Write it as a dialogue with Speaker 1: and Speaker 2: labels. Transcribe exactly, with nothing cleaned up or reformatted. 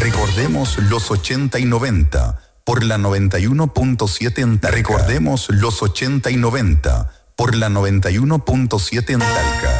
Speaker 1: Recordemos los ochenta y noventa por la noventa y uno punto siete en Talca. Recordemos los ochenta y noventa por la noventa y uno punto siete en Talca.